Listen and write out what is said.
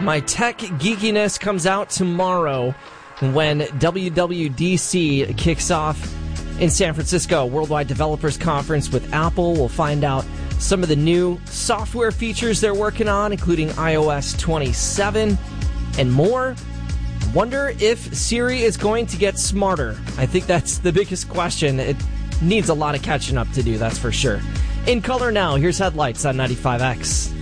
My tech geekiness comes out tomorrow when WWDC kicks off in San Francisco, Worldwide Developers Conference with Apple. We'll find out some of the new software features they're working on, including iOS 27 and more. Wonder if Siri is going to get smarter. I think that's the biggest question. It needs a lot of catching up to do, that's for sure. In color now, here's headlights on 95X.